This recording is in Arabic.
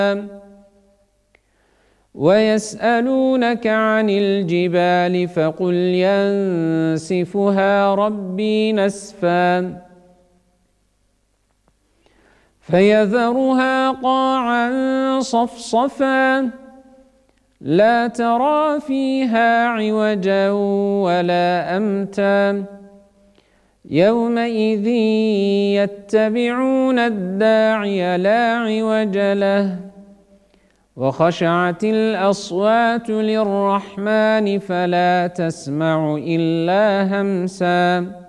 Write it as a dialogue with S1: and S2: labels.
S1: ويسألونك عن الجبال فقل ينسفها ربي نسفا فيذرها قاعا صفصفا لا ترى فيها عوجا ولا أمتا يومئذ يتبعون الداعي لا عوج له وخشعت الأصوات للرحمن فلا تسمع إلا همسا